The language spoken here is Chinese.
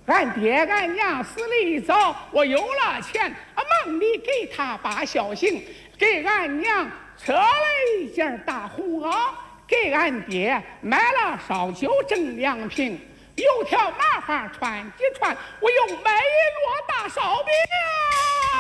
俺爹俺娘死了一早，我有了钱，梦里给他把孝行，给俺娘车了一件大红袄，给俺爹买了烧酒蒸2瓶，油条麻花串几串，我又买一摞大烧饼。